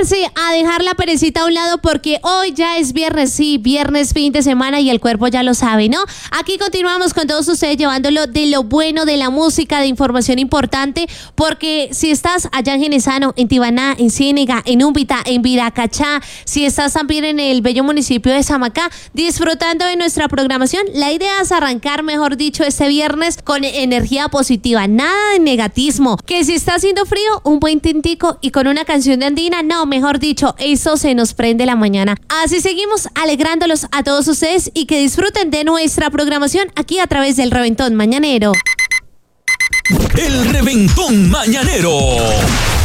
relajarse, a dejar la perecita a un lado porque hoy ya es viernes, sí, viernes, fin de semana y el cuerpo ya lo sabe, ¿no? Aquí continuamos con todos ustedes llevándolo de lo bueno de la música, de información importante, porque si estás allá en Genesano, en Tibaná, en Ciénega, en Úmbita, en Viracachá, si estás también en el bello municipio de Samacá, disfrutando de nuestra programación, la idea es arrancar, mejor dicho, este viernes con energía positiva, nada de negativismo, que si está haciendo frío, un buen tintico y con una canción de Andina, no, mejor dicho, eso se nos prende la mañana. Así seguimos alegrándolos a todos ustedes y que disfruten de nuestra programación aquí a través del Reventón Mañanero. El Reventón Mañanero.